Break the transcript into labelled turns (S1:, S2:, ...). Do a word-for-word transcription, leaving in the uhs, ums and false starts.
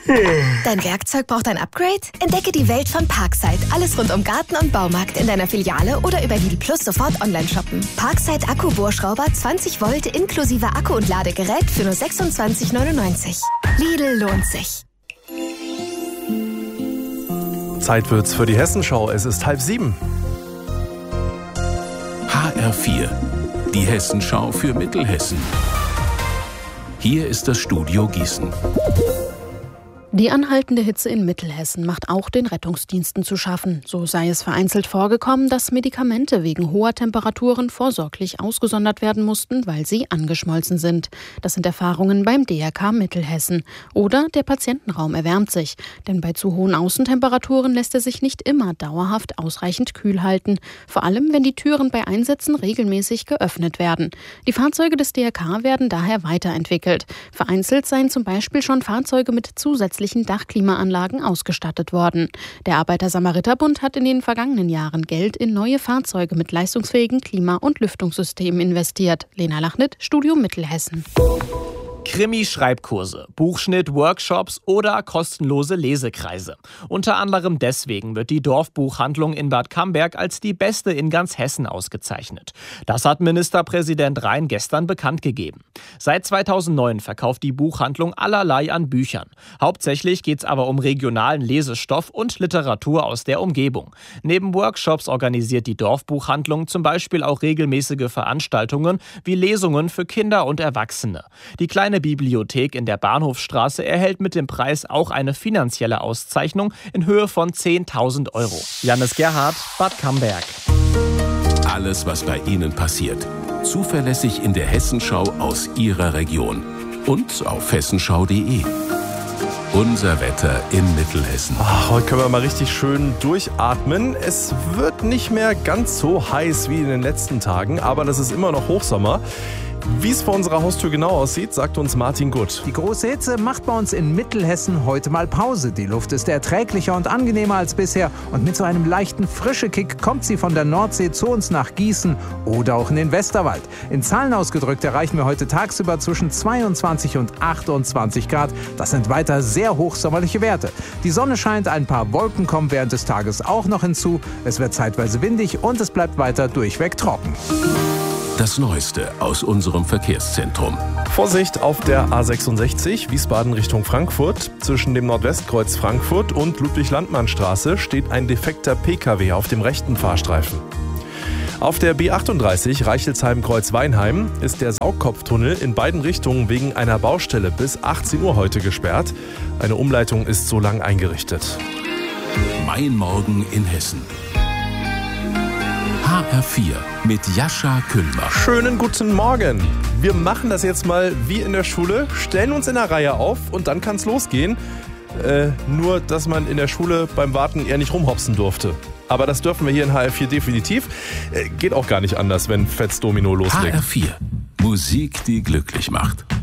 S1: Dein Werkzeug braucht ein Upgrade? Entdecke die Welt von Parkside. Alles rund um Garten und Baumarkt in deiner Filiale oder über Lidl Plus sofort online shoppen. Parkside Akku-Bohrschrauber zwanzig Volt inklusive Akku und Ladegerät für nur sechsundzwanzig neunundneunzig. Lidl lohnt sich.
S2: Zeit wird's für die Hessenschau. Es ist halb sieben.
S3: H R vier, die Hessenschau für Mittelhessen. Hier ist das Studio Gießen.
S4: Die anhaltende Hitze in Mittelhessen macht auch den Rettungsdiensten zu schaffen. So sei es vereinzelt vorgekommen, dass Medikamente wegen hoher Temperaturen vorsorglich ausgesondert werden mussten, weil sie angeschmolzen sind. Das sind Erfahrungen beim D R K Mittelhessen. Oder der Patientenraum erwärmt sich. Denn bei zu hohen Außentemperaturen lässt er sich nicht immer dauerhaft ausreichend kühl halten. Vor allem, wenn die Türen bei Einsätzen regelmäßig geöffnet werden. Die Fahrzeuge des D R K werden daher weiterentwickelt. Vereinzelt seien zum Beispiel schon Fahrzeuge mit zusätzlichen Dachklimaanlagen ausgestattet worden. Der Arbeiter-Samariter-Bund hat in den vergangenen Jahren Geld in neue Fahrzeuge mit leistungsfähigen Klima- und Lüftungssystemen investiert. Lena Lachnitt, Studio Mittelhessen.
S5: Krimi-Schreibkurse, Buchschnitt, Workshops oder kostenlose Lesekreise. Unter anderem deswegen wird die Dorfbuchhandlung in Bad Camberg als die beste in ganz Hessen ausgezeichnet. Das hat Ministerpräsident Rhein gestern bekannt gegeben. Seit zweitausendneun verkauft die Buchhandlung allerlei an Büchern. Hauptsächlich geht es aber um regionalen Lesestoff und Literatur aus der Umgebung. Neben Workshops organisiert die Dorfbuchhandlung zum Beispiel auch regelmäßige Veranstaltungen wie Lesungen für Kinder und Erwachsene. Die kleine Bibliothek in der Bahnhofstraße erhält mit dem Preis auch eine finanzielle Auszeichnung in Höhe von zehntausend Euro. Jannis Gerhardt, Bad Camberg.
S3: Alles, was bei Ihnen passiert. Zuverlässig in der Hessenschau aus Ihrer Region. Und auf hessenschau punkt de. Unser Wetter in Mittelhessen.
S2: Ach, heute können wir mal richtig schön durchatmen. Es wird nicht mehr ganz so heiß wie in den letzten Tagen, aber das ist immer noch Hochsommer. Wie es vor unserer Haustür genau aussieht, sagt uns Martin Gutt.
S6: Die große Hitze macht bei uns in Mittelhessen heute mal Pause. Die Luft ist erträglicher und angenehmer als bisher. Und mit so einem leichten Frischekick kommt sie von der Nordsee zu uns nach Gießen oder auch in den Westerwald. In Zahlen ausgedrückt erreichen wir heute tagsüber zwischen zweiundzwanzig und achtundzwanzig Grad. Das sind weiter sehr hochsommerliche Werte. Die Sonne scheint, ein paar Wolken kommen während des Tages auch noch hinzu. Es wird zeitweise windig und es bleibt weiter durchweg trocken.
S3: Das Neueste aus unserem Verkehrszentrum.
S2: Vorsicht auf der A sechsundsechzig, Wiesbaden Richtung Frankfurt. Zwischen dem Nordwestkreuz Frankfurt und Ludwig-Landmann-Straße steht ein defekter P K W auf dem rechten Fahrstreifen. Auf der B achtunddreißig Reichelsheim-Kreuz-Weinheim ist der Saugkopftunnel in beiden Richtungen wegen einer Baustelle bis achtzehn Uhr heute gesperrt. Eine Umleitung ist so lang eingerichtet.
S3: Mein Morgen in Hessen. H R vier mit Jascha Kühlmach.
S2: Schönen guten Morgen. Wir machen das jetzt mal wie in der Schule, stellen uns in der Reihe auf und dann kann es losgehen. Äh, nur, dass man in der Schule beim Warten eher nicht rumhopsen durfte. Aber das dürfen wir hier in H R vier definitiv. Äh, geht auch gar nicht anders, wenn Fetz Domino loslegt.
S3: H R vier. Musik, die glücklich macht.